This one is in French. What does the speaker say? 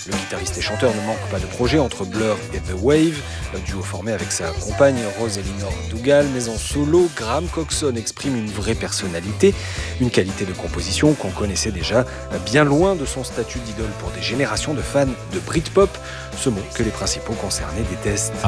Le guitariste et chanteur ne manque pas de projet entre Blur et The Wave, duo formé avec sa compagne Rose Elinor Dougal, mais en solo, Graham Coxon exprime une vraie personnalité, une qualité de composition qu'on connaissait déjà, bien loin de son statut d'idole pour des générations de fans de Britpop, ce mot que les principaux concernés détestent.